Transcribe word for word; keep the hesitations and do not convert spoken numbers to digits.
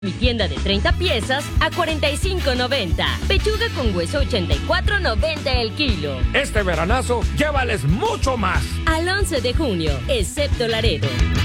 Mi tienda de treinta piezas a cuarenta y cinco noventa. Pechuga con hueso ochenta y cuatro noventa el kilo. Este veranazo, llévales mucho más. Al once de junio, excepto Laredo.